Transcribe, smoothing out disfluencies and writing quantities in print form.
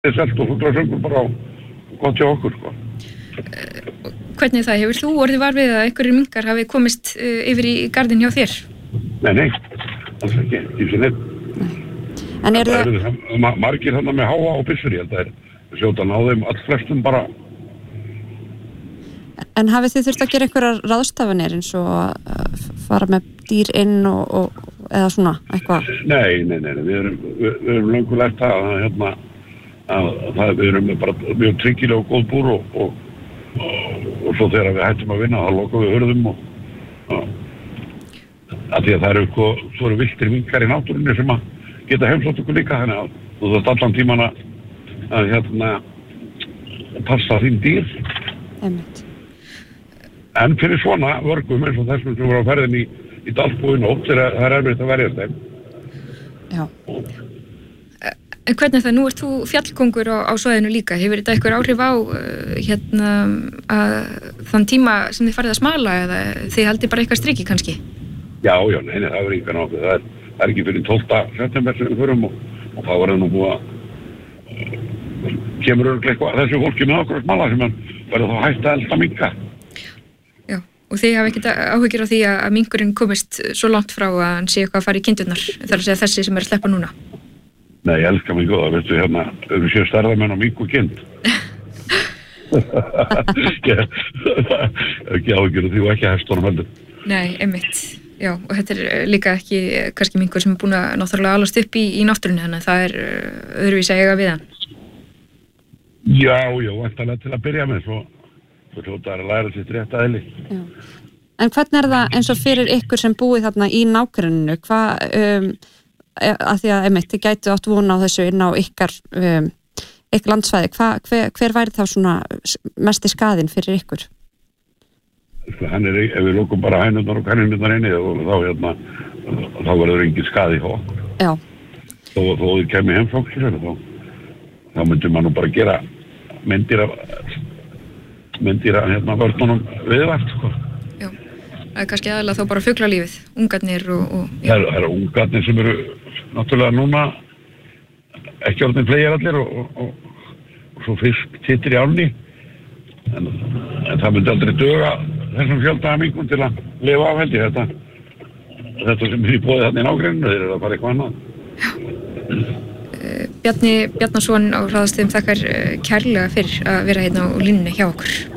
selt og fuglasöngur bara á gott hjá okkur, sko. Hvernig það? Hefur þú orðið var við að einhverjir minkar hafi komist yfir í garðinn hjá þér? Nei, alls ekki, í sér neitt. En það margir þarna með háa og byssur, ég held að sjóta ná þeim allflestum bara. En hafið þið þurft að gera einhverjar ráðstafanir eins og að fara með dýr inn eða svona eitthvað? Nei, við erum löngu lært að við erum bara mjög tryggilega og góð búr og svo þegar við hættum að vinna þá lokum við hurðum og að því að það eru svo eru villtir minkar í náttúrunni sem að geta heimsótt okkur líka, þannig að þú þarft allan tíman að passa þín dýr. Einmitt. En fyrir svona vörgum eins og þessum sem voru á ferðin í Dalsbúi nótt þegar það er erfitt að verjast þeim. Já. En hvernig það, nú ert þú fjallkongur á svæðinu líka, hefur þetta eitthvað áhrif á að þann tíma sem þið farið að smala eða þið haldið bara eitthvað striki kannski? Já, nei, það er engan áhrif, það er ekki fyrir 12. september sem við förum og þá er það nú búið að kemur örugglega eitthvað þessu fólki með okkur að smala sem verður þá hægt að elda minka. Já, og þið hafa ekkert áhyggjur á því að minkurinn komist svo langt frá að hann sé eitthvað að fara í kindurnar, þar að segja þessi sem er að sleppa núna? Nei, ég elska mig góða, veistu, séu stærðamenn á mink og kind. Ekki áhyggjur og því og ekki hestunum heldur. Nei, einmitt. Já, og þetta er líka ekki kannski minkur sem er búin að náttúrulega alast upp í náttúrunni, þannig að það er öðruvísi að eiga við hann. Já, væntanlega til að byrja með, svo hljóta að læra sitt rétt aðeili. Já. En hvernig er það eins og fyrir ykkur sem búið þarna í nágrenninu, að því að þið gætu átt vona á þessu inn á ykkar landsvæði, hver væri þá svona mesti skaðinn fyrir ykkur? Hann ef við lókum bara hænurnar og kaninurnar inni þá verður engin skaði hjá okkur. Já. Þó þið kemur heimsóknir þá myndum maður nú bara gera myndir af vörnunum viðvært, sko. Já, það er kannski aðalega þá bara fuglalífið, ungarnir og Það eru ungarnir sem eru náttúrulega núna ekki orðin fleiri allir og svo fisk tittir í ánni en það myndi aldrei duga þessum fjölda minkum til að lifa af, held ég, þetta sem er í boði þarna í nágrenninu, þeir eru að fara eitthvað annað. Bjarni Bjarnason á Hraðastöðum þakkar kærlega fyrir að vera hérna á línunni hjá okkur.